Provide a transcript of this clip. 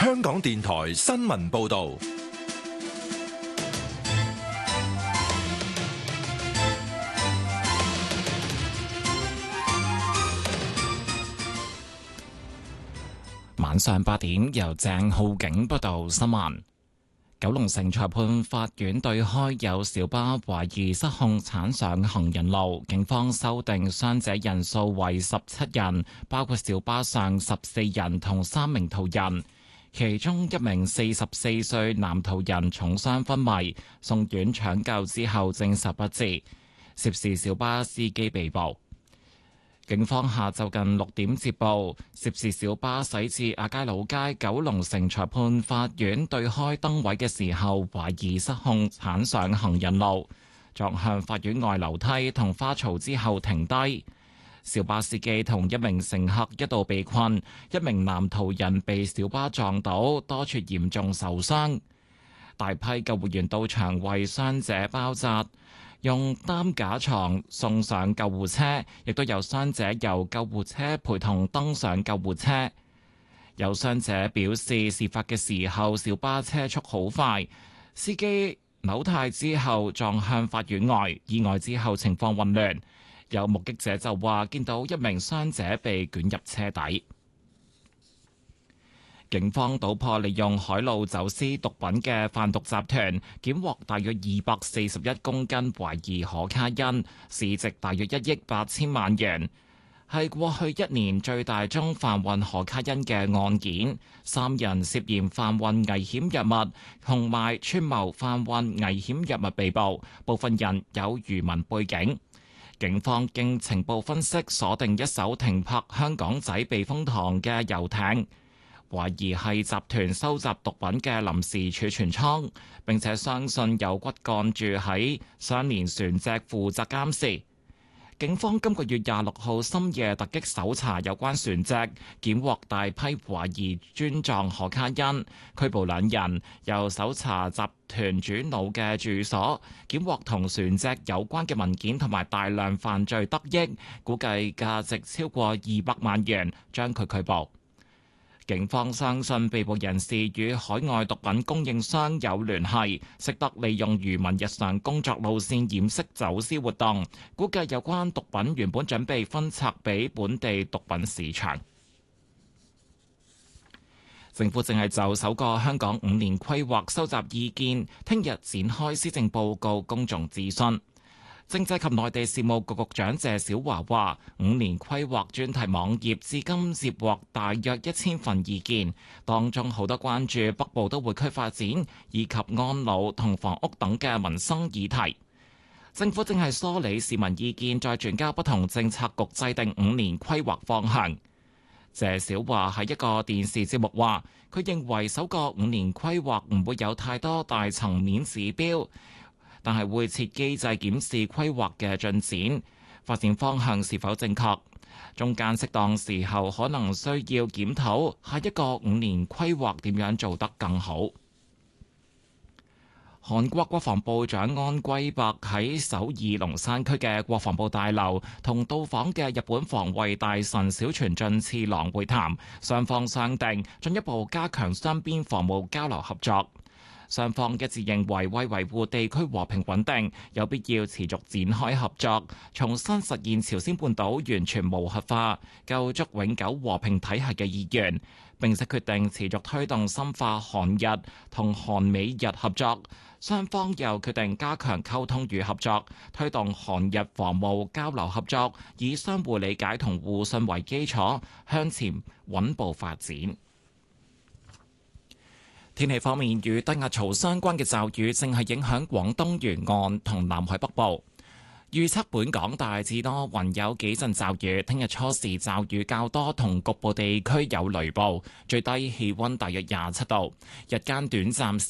香港電台新聞報道。 晚上8點，由鄭浩景報道新聞。九龍城裁判法院對開有小巴懷疑失控鏟上行人路，警方修訂傷者人數為17人，包括小巴上14人同3名途人，其中一名44歲男途人重傷昏迷，送院搶救之後證實不治，涉事小巴司機被捕。警方下晝近6點接報，涉事小巴駛至亞皆老街九龍城裁判法院對開燈位嘅時候，懷疑失控鏟上行人路，撞向法院外樓梯同花槽之後停低。小巴司機同一名乘客一度被困，一名男途人被小巴撞倒，多處嚴重受傷。大批救護員到場為傷者包紮，用擔架床送上救護車，亦都有傷者由救護車陪同登上救護車。有傷者表示，事發嘅時候小巴車速好快，司機扭軚之後撞向法院外，意外之後情況混亂。有目擊者就話見到一名傷者被捲入車底。警方搗破利用海路走私毒品嘅販毒集團，檢獲大約241公斤懷疑可卡因，市值大約1億8千萬元，係過去1年最大宗販運可卡因嘅案件。3人涉嫌販運危險藥物同埋串謀販運危險藥物被捕，部分人有漁民背景。警方經情報分析，鎖定一艘停泊香港仔避風塘嘅遊艇，懷疑係集團收集毒品嘅臨時儲存倉，並且相信有骨幹住喺相連船隻負責監視。警方今個月26號深夜突擊搜查有關船隻，檢獲大批懷疑磚狀可卡因，拘捕2人。又搜查集團主腦嘅住所，檢獲同船隻有關嘅文件同埋大量犯罪得益，估計價值超過200萬元，將佢拘捕。警方相信被捕人士與海外毒品供應商有聯繫，識得利用漁民日常工作路線掩飾走私活動，估計有關毒品原本準備分拆俾本地毒品市場。政府正係就首個香港5年規劃收集意見，聽日展開施政報告公眾諮詢。政制及內地事務局局長謝小華話：5年規劃專題網頁至今接獲大約1000份意見，當中好多關注北部都會區發展以及安老同房屋等嘅民生議題。政府正係梳理市民意見，再轉交不同政策局制定5年規劃方向。謝小華喺一個電視節目話，佢認為首個5年規劃唔會有太多大層面指標，但係會設機制檢視規劃嘅進展、發展方向是否正確，中間適當時候可能需要檢討下一個5年規劃點樣做得更好。韓國國防部長安圭伯喺首爾龍山區嘅國防部大樓同到訪嘅日本防衛大臣小泉進次郎會談，雙方商定進一步加強雙邊防務交流合作。雙方一致認為，為維護地區和平穩定，有必要持續展開合作，重新實現朝鮮半島完全無核化、構築永久和平體系嘅意願，並且決定持續推動深化韓日同韓美日合作。雙方又決定加強溝通與合作，推動韓日防務交流合作，以相互理解同互信為基礎，向前穩步發展。天氣方面，與低壓槽相關嘅驟雨正係影響廣東沿岸同南海北部。預測本港大致多雲，有幾陣驟雨。聽日初時驟雨較多，同局部地區有雷暴。最低氣溫大約27度，日間短暫